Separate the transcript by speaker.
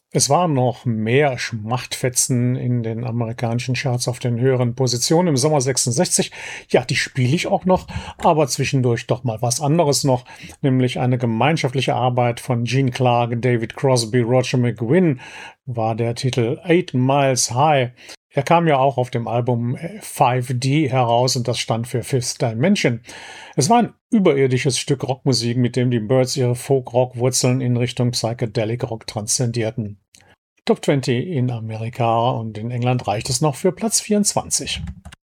Speaker 1: Es waren noch mehr Schmachtfetzen in den amerikanischen Charts auf den höheren Positionen im Sommer 66. Ja, die spiele ich auch noch, aber zwischendurch doch mal was anderes noch, nämlich eine gemeinschaftliche Arbeit von Gene Clark, David Crosby, Roger McGuinn war der Titel Eight Miles High. Er kam ja auch auf dem Album 5D heraus und das stand für Fifth Dimension. Es war ein überirdisches Stück Rockmusik, mit dem die Byrds ihre Folk-Rock-Wurzeln in Richtung Psychedelic Rock transzendierten. Top 20 in Amerika und in England reicht es noch für Platz 24.